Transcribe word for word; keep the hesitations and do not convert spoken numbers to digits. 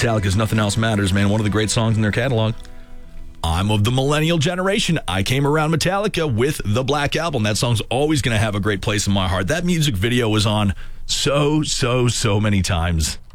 Metallica's Nothing Else Matters, man. One of the great songs in their catalog. I'm of the millennial generation. I came around Metallica with the Black Album. That song's always going to have a great place in my heart. That music video was on so, so, so many times.